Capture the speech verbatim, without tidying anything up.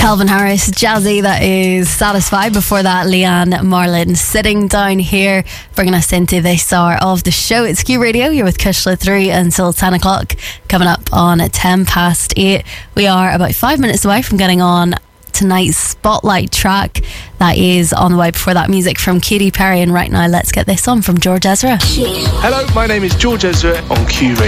Calvin Harris, Jazzy, that is Satisfied. Before that, Leanne Marlin, Sitting Down Here, bringing us into this hour of the show. It's Q Radio, you're with Kushla through until ten o'clock. Coming up on ten past eight, we are about five minutes away from getting on tonight's spotlight track that is on the way. Before that, music from Katy Perry, and right now let's get this on from George Ezra. Hello, my name is George Ezra on Q Radio.